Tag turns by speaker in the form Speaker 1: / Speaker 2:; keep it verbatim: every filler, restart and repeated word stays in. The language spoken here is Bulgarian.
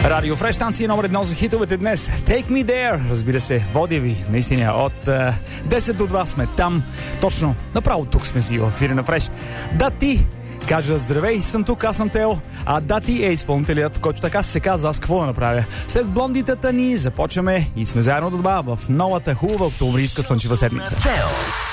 Speaker 1: Радио Фреш, станция номер едно за хитовете днес. Take Me There, разбира се, водя ви, наистина, от uh, десет до два сме там. Точно, направо тук сме си в ефира на Фреш. Да, ти кажа здравей, съм тук, аз съм Тео, а да, ти е изпълнителят, който така се казва, аз какво да направя. След блондитата ни започваме и сме заедно до два в новата хубава октомврийска слънчева седмица.